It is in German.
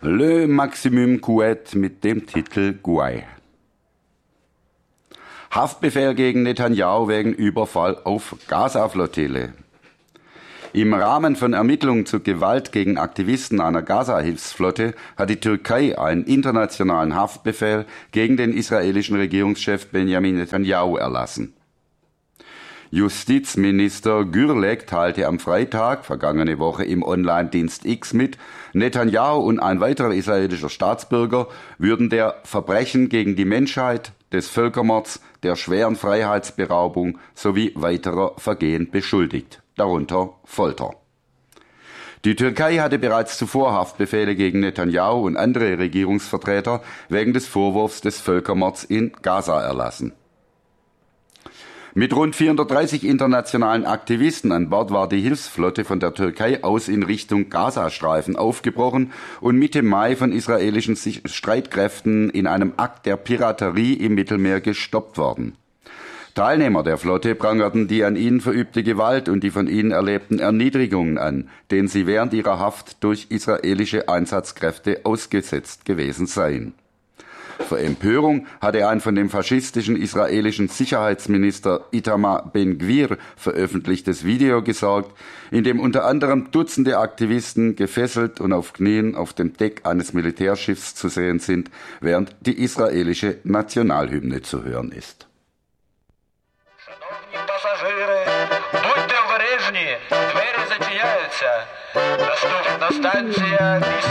Le Maximum Couet mit dem Titel Gouai. Haftbefehl gegen Netanyahu wegen Überfall auf Gaza-Flottille. Im Rahmen von Ermittlungen zu Gewalt gegen Aktivisten einer Gaza-Hilfsflotte hat die Türkei einen internationalen Haftbefehl gegen den israelischen Regierungschef Benjamin Netanyahu erlassen. Justizminister Gürlek teilte am Freitag, vergangene Woche im Online-Dienst X mit, Netanyahu und ein weiterer israelischer Staatsbürger würden der Verbrechen gegen die Menschheit, des Völkermords, der schweren Freiheitsberaubung sowie weiterer Vergehen beschuldigt, darunter Folter. Die Türkei hatte bereits zuvor Haftbefehle gegen Netanyahu und andere Regierungsvertreter wegen des Vorwurfs des Völkermords in Gaza erlassen. Mit rund 430 internationalen Aktivisten an Bord war die Hilfsflotte von der Türkei aus in Richtung Gazastreifen aufgebrochen und Mitte Mai von israelischen Streitkräften in einem Akt der Piraterie im Mittelmeer gestoppt worden. Teilnehmer der Flotte prangerten die an ihnen verübte Gewalt und die von ihnen erlebten Erniedrigungen an, denen sie während ihrer Haft durch israelische Einsatzkräfte ausgesetzt gewesen seien. Für Empörung hatte ein von dem faschistischen israelischen Sicherheitsminister Itamar Ben-Gvir veröffentlichtes Video gesorgt, in dem unter anderem Dutzende Aktivisten gefesselt und auf Knien auf dem Deck eines Militärschiffs zu sehen sind, während die israelische Nationalhymne zu hören ist. Шановні пасажири, будьте обережні, двері зачиняються. Наступна станція